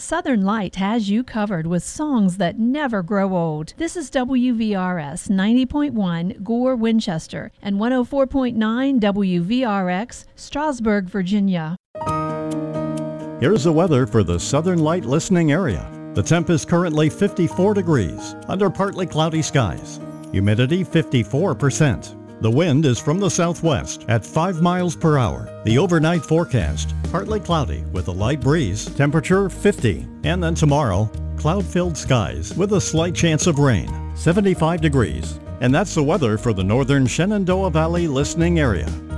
Southern Light has you covered with songs that never grow old. This is WVRS 90.1 Gore, Winchester, and 104.9 WVRX, Strasburg, Virginia. Here's the weather for the Southern Light listening area. The temp is currently 54 degrees under partly cloudy skies. Humidity 54%. The wind is from the southwest at 5 miles per hour. The overnight forecast, partly cloudy with a light breeze, temperature 50. And then tomorrow, cloud-filled skies with a slight chance of rain, 75 degrees. And that's the weather for the northern Shenandoah Valley listening area.